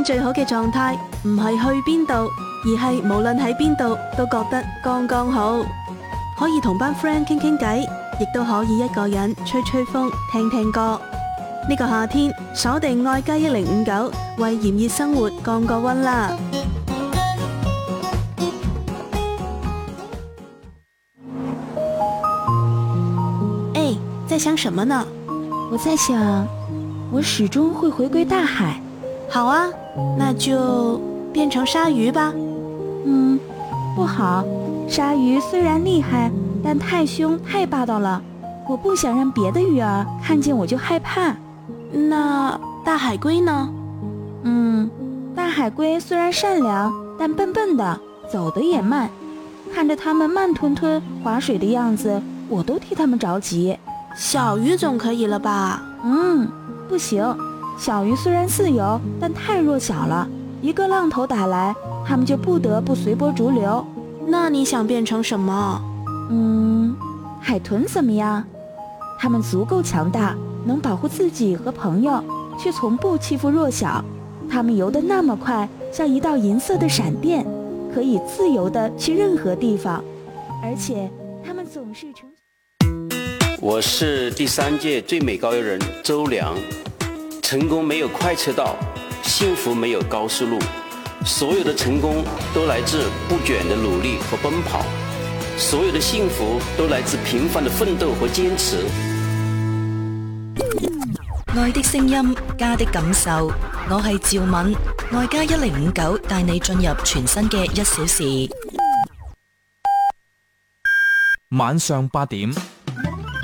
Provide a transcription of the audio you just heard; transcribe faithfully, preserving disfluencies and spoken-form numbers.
最好嘅狀態唔係去邊度，而係無論喺邊度都覺得剛剛好。可以同班 friend 傾傾偈，亦都可以一個人吹吹風、聽聽歌。呢個夏天鎖定愛家一零五九，為炎熱生活降個溫啦！哎，在想什麼呢？ 我在想，我始終會回歸大海。 好啊，那就變成鯊魚吧。 嗯，不好，鯊魚雖然厲害，但太兇太霸道了，我不想讓別的魚兒看見我就害怕。 那大海龜呢？ 嗯，大海龜雖然善良，但笨笨的，走得也慢，看着它們慢吞吞划水的樣子，我都替它們着急。 小魚總可以了吧？ 嗯，不行，小魚雖然自由，但太弱小了，一個浪頭打來，它們就不得不隨波逐流。 那你想變成什麼？ 嗯，海豚怎麼樣？它們足夠強大，能保護自己和朋友，卻從不欺負弱小。它們游得那麼快，像一道銀色的閃電，可以自由地去任何地方，而且它們總是成。 我是第三屆最美高邮人周良。成功沒有快車道，幸福沒有高速路，所有的成功都來自不倦的努力和奔跑，所有的幸福都來自平凡的奮鬥和堅持。 愛的聲音，家的感受，我係趙敏，愛家一零五九帶你進入全新嘅一小時。 晚上八點。